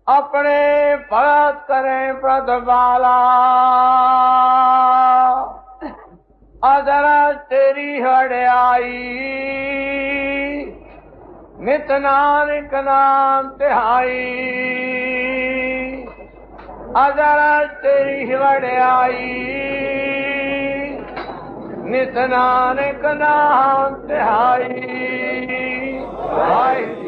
अपने भगत करें प्रतिपाला। अदर तेरी वड्याई नित नानक नाम तिहाई। अदर तेरी वड्याई नित नानक नाम तिहाई।